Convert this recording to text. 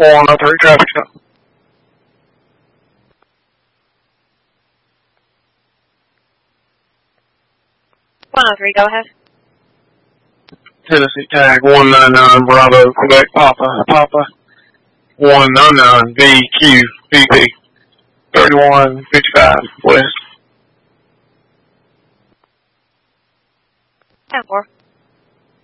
403 traffic stop. 103, go ahead. Tennessee tag 199 Bravo Quebec Papa 199 VQ VP 3155 West. 10-4.